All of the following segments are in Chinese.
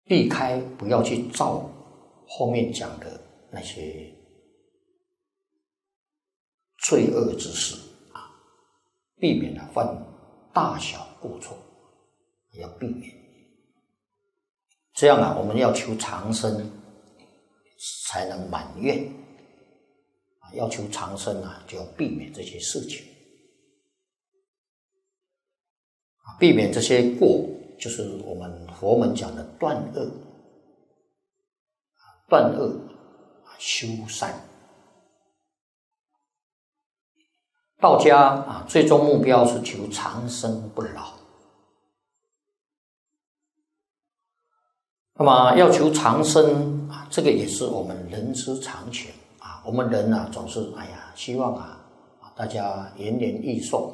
避开不要去造后面讲的那些罪恶之事啊，避免了犯大小过错，要避免。这样啊，我们要求长生才能满愿啊，要求长生啊，就要避免这些事情啊，避免这些过，就是我们佛门讲的断恶，断恶修善。道家啊，最终目标是求长生不老。那么要求长生啊，这个也是我们人之常情啊。我们人啊，总是希望大家延年益寿，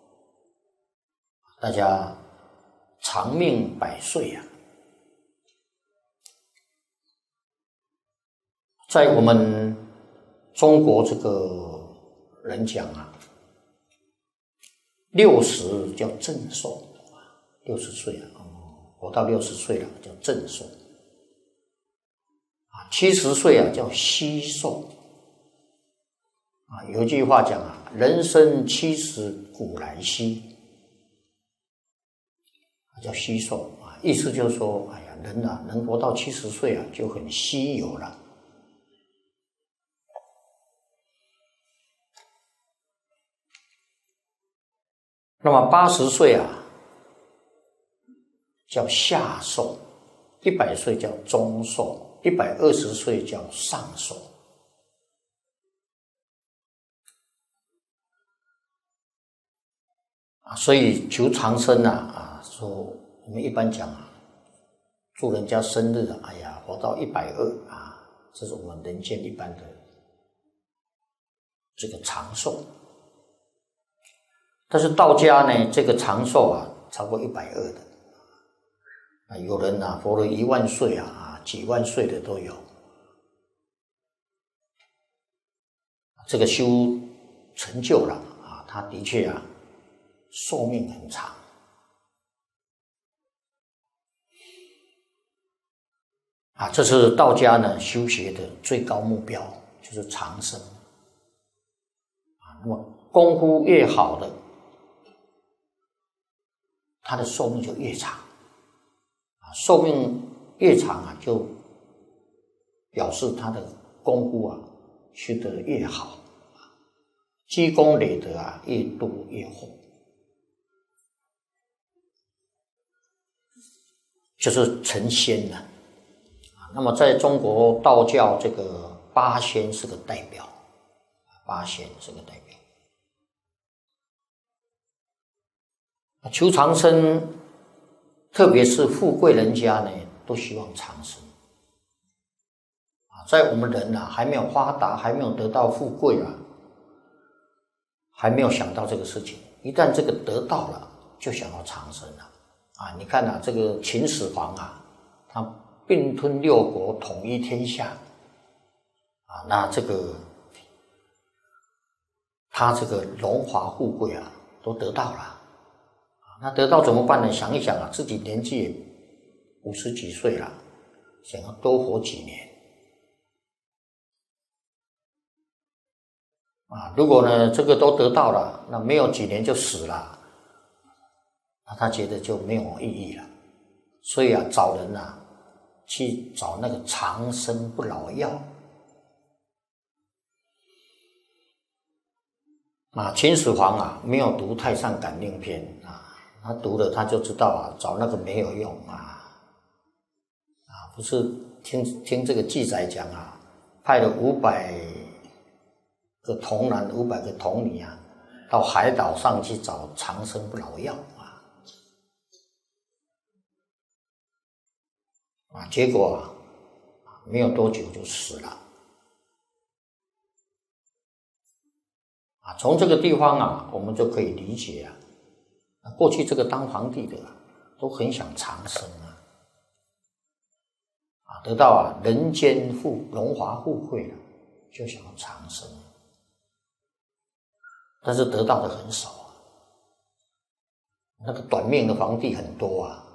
大家长命百岁啊。在我们中国这个人讲啊，60叫正寿，60岁啊，活到60岁了叫正寿啊，70岁啊叫稀寿啊。有一句话讲啊，人生70古来稀，叫稀寿啊，意思就是说，人啊能活到70岁啊就很稀有了。那么80岁啊叫下寿，100岁叫中寿，120岁叫上寿啊。所以求长生说我们一般讲祝人家生日活到120啊，这是我们人间一般的这个长寿。但是道家呢，这个长寿超过120的有人活了1万岁几万岁的都有。这个修成就了他的确寿命很长这是道家呢修学的最高目标，就是长生那么功夫越好的，他的寿命就越长寿命越长就表示他的功夫修得越好，积功累德越多越厚，就是成仙了那么在中国道教这个8仙是个代表，8仙是个代表。求长生，特别是富贵人家呢，都希望长生在我们人还没有发达，还没有得到富贵还没有想到这个事情。一旦这个得到了，就想要长生了你看这个秦始皇他并吞6国，统一天下那这个他这个荣华富贵都得到了那得到怎么办呢？想一想自己年纪也50几岁了，想要多活几年如果呢这个都得到了，那没有几年就死了，那他觉得就没有意义了。所以找人去找那个长生不老药秦始皇没有读《太上感应篇》他读了他就知道找那个没有用不是听这个记载讲派了500个童男500个童女到海岛上去找长生不老药结果没有多久就死了从这个地方我们就可以理解过去这个当皇帝的都很想长生得到人间荣华富贵了，就想要长生，但是得到的很少那个短命的皇帝很多